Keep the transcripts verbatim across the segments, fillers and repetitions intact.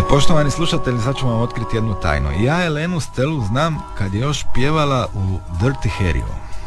Poštovani slušatelji, sad ću vam otkriti jednu tajnu. Ja Elenu Stelu znam kad je još pjevala u Dirty Harryu.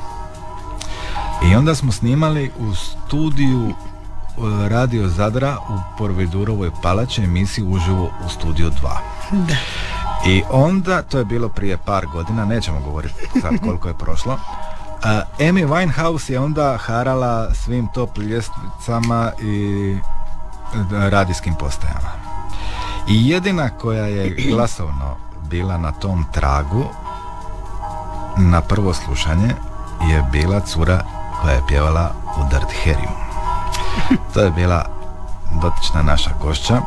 I onda smo snimali u studiju Radio Zadra u Porvidurovoj palači emisiju uživo u studiju dva. Da. I onda, to je bilo prije par godina, nećemo govoriti sad koliko je prošlo, uh, Amy Winehouse je onda harala svim top ljestvicama i radijskim postajama. I jedina koja je glasovno bila na tom tragu na prvo slušanje je bila cura koja je pjevala u Dirty Harryu. To je bila dotična naša Gošća.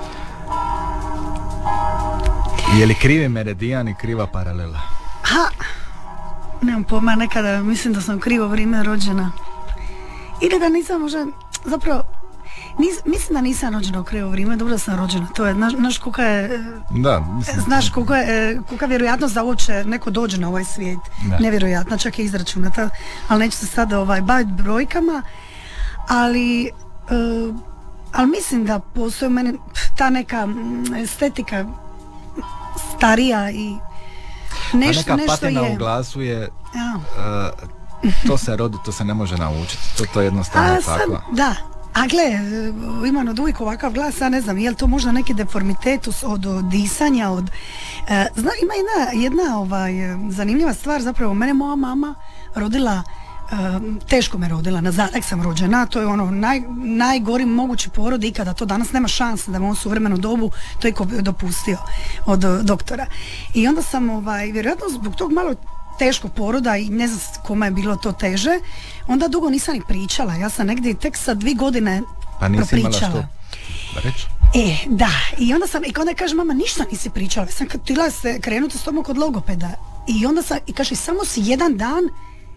Je li krivi meridijan i kriva paralela? Ha, nemam pojma, nekada mislim da sam krivo vrijeme rođena. Ili da nisam možda, zapravo, nis, mislim da nisam rođena u krivo vrijeme, dobro da sam rođena. To je, znaš koliko je, da, mislim, znaš koliko je, kolika je vjerojatnost da uopće neko dođe na ovaj svijet. Da. Nevjerojatno, čak je izračunata, ali neću se sada ovaj, baviti brojkama, ali, uh, ali mislim da postoji u meni ta neka estetika starija i nešto, a neka nešto patina je u glasu je ja. uh, to se rodi, to se ne može naučiti, to, to je jednostavno a, tako sam, da, a gle, imam od uvijek ovakav glas, ja ne znam, je li to možda neki deformitet od, od disanja, od, uh, zna, ima jedna, jedna ovaj, zanimljiva stvar, zapravo mene moja mama rodila, Uh, teško me rodila, na zadak sam rođena, to je ono naj, najgori mogući porod ikada, to danas nema šanse da me on suvremenu dobu to iko dopustio od uh, doktora. I onda sam, ovaj, vjerojatno zbog tog malo teškog poroda i ne znam kome je bilo to teže, onda dugo nisam ni pričala, ja sam negdje tek sa dvi godine pa nisi propričala. Imala što reći? E, da, i onda sam, i onda kaže mama, ništa nisi pričala, sam htjela se krenuti s tobom kod logopeda i onda sam, i kaže, samo si jedan dan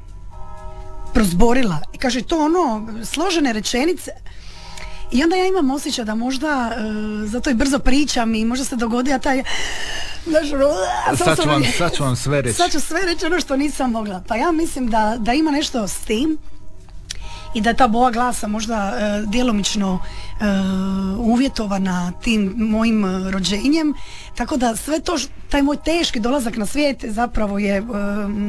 prozborila i kaže to ono složene rečenice i onda ja imam osjećaj da možda uh, zato i brzo pričam i možda se dogodija taj znaš, uh, sad, ću vam, sad ću vam sve reći sad ću sve reći ono što nisam mogla, pa ja mislim da, da ima nešto s tim i da je ta boja glasa možda uh, djelomično uh, uvjetovana tim mojim uh, rođenjem, tako da sve to, taj moj teški dolazak na svijet zapravo je uh,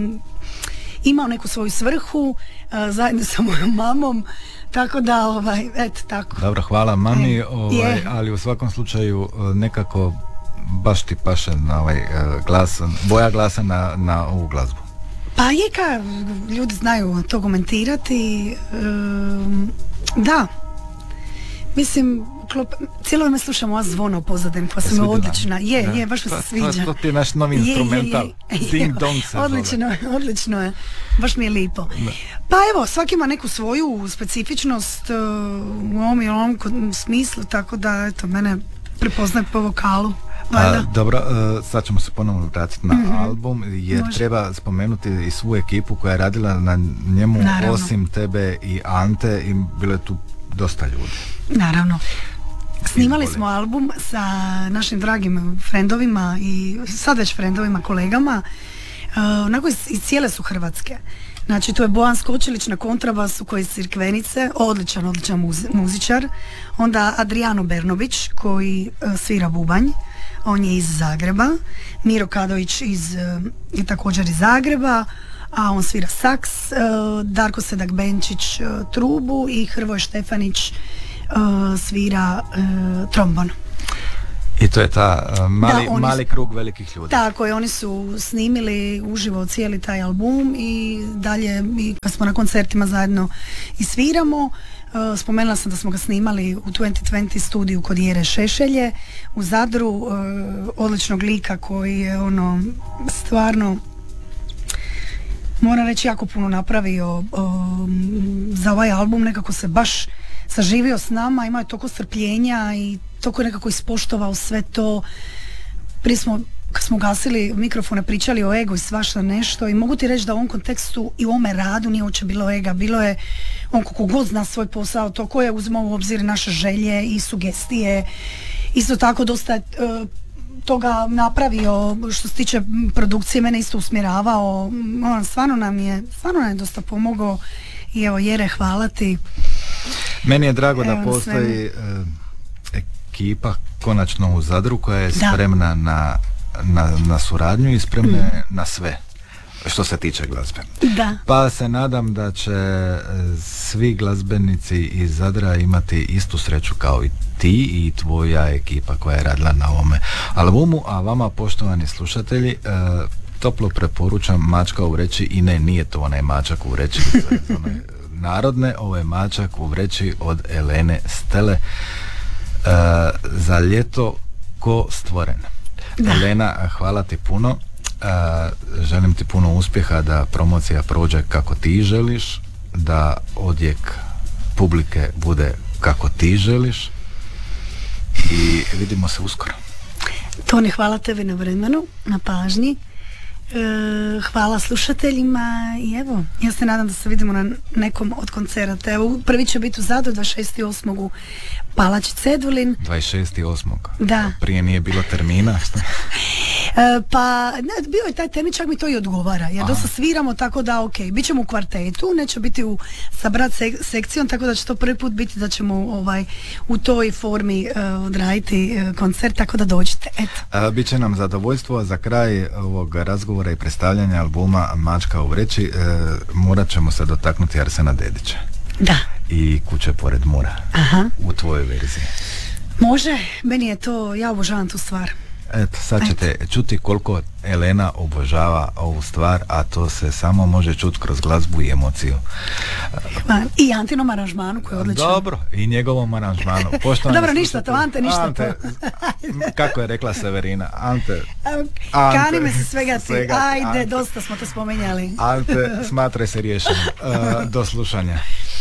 imao neku svoju svrhu uh, zajedno sa mojom mamom, tako da ovaj, eto tako. Dobro, hvala mami, e, ovaj, ali u svakom slučaju nekako baš ti paše na ovaj uh, glas, boja glasa na, na ovu glazbu. Pa je ka, ljudi znaju to komentirati, um, da, mislim, klop, cijelo vrijeme slušam ova zvona u pozadini, pa sam odlična, je, da. je, baš mi se sviđa. To, to ti je naš novi instrumental, ding dong se odlično, zove. Odlično je, baš mi je lipo. Da. Pa evo, svaki ima neku svoju specifičnost uh, u ovom i ovom smislu, tako da, eto, mene prepoznaje po vokalu. A, dobro, uh, sad ćemo se ponovno vratiti na mm-hmm. album, jer Može. treba spomenuti i svu ekipu koja je radila na njemu, naravno, osim tebe i Ante, i bilo je tu dosta ljudi. Naravno. Snimali smo album sa našim dragim frendovima i sad već frendovima, kolegama, uh, onako iz, iz cijele su Hrvatske. Znači tu je Bojan Skočilić na kontrabasu koji je iz Crikvenice, odličan, odličan muzi, muzičar. Onda Adriano Bernović koji uh, svira bubanj, on je iz Zagreba. Miro Kadović iz, uh, je također iz Zagreba, a on svira saks. Uh, Darko Sedak Benčić uh, trubu i Hrvoje Štefanić uh, svira uh, trombon. I to je ta uh, mali, da, mali su, krug velikih ljudi. Tako je, oni su snimili uživo cijeli taj album i dalje i kad smo na koncertima zajedno i sviramo. Uh, spomenula sam da smo ga snimali u dvadeset dvadeset studiju kod Jere Šešelje u Zadru, uh, odličnog lika koji je ono stvarno, moram reći, jako puno napravio um, za ovaj album, nekako se baš saživio s nama, imao je toliko strpljenja i toliko nekako ispoštovao sve to. Prije smo, kad smo gasili mikrofone, pričali o ego i svašta nešto i mogu ti reći da u ovom kontekstu i u ovome radu nije uopće bilo ega, bilo je on kako god zna svoj posao, to ko je uzimao u obzir naše želje i sugestije, isto tako dosta uh, toga napravio što se tiče produkcije, mene isto usmjeravao, on stvarno nam je stvarno nam je dosta pomogao i evo Jere, hvala ti. Meni je drago evo, da postoji uh, ekipa konačno u Zadru koja je Da. spremna na, na, na suradnju i spremna je na sve što se tiče glazbe. Da. Pa se nadam da će e, svi glazbenici iz Zadra imati istu sreću kao i ti i tvoja ekipa koja je radila na ovome albumu, a vama poštovani slušatelji, e, toplo preporučam Mačka u vreći i ne, nije to onaj mačak u vreći onaj narodne, ovo je mačak u vreći od Elene Stele, e, za ljeto ko stvoren. Da. Elena, hvala ti puno. Uh, želim ti puno uspjeha da promocija prođe kako ti želiš, da odjek publike bude kako ti želiš i vidimo se uskoro. Toni, hvala tebi na vremenu, na pažnji. E, hvala slušateljima i evo, ja se nadam da se vidimo na nekom od koncerata. Evo, prvi će biti u Zadru dvadeset šestog osmog u Palači Cedulin. dvadeset šestog osmog Da. Prije nije bilo termina. E, pa, ne, bio je taj termin, čak mi to i odgovara. Jer dosta sviramo, tako da, ok, bit ćemo u kvartetu, neće biti u, sa brat sek- sekcijom, tako da će to prvi put biti da ćemo ovaj, u toj formi uh, odraditi uh, koncert, tako da dođite. Eto. A, Biće nam zadovoljstvo. Za kraj ovog razgovora i predstavljanja albuma Mačka u vreći e, morat ćemo se dotaknuti Arsena Dedića Da. i Kuće pored mora. Aha. U tvojoj verziji. Može, meni je to, ja obožavam tu stvar. Eto, sad ćete čuti koliko Elena obožava ovu stvar, a to se samo može čuti kroz glazbu i emociju. Ma, I Antinom aranžmanu koji je odličan. Dobro, i njegovom aranžmanu. Poštovani Dobro, ništa slušatelji, to, Ante, ništa Ante, to. kako je rekla Severina, Ante, Kani me se svega ti. svega ti, Ajde, Ante. dosta smo to spomenjali. Ante, smatraj se riješenim. Uh, do slušanja.